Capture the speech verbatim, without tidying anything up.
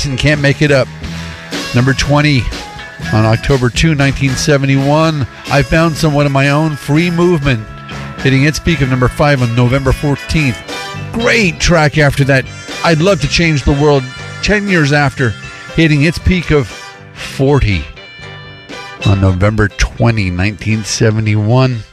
and Can't Make It Up. Number twenty, on October second, nineteen seventy-one, I Found Someone of My Own, Free Movement, hitting its peak of number five on November fourteenth. Great track after that, I'd Love to Change the World, ten years after, hitting its peak of forty on November twentieth, nineteen seventy-one.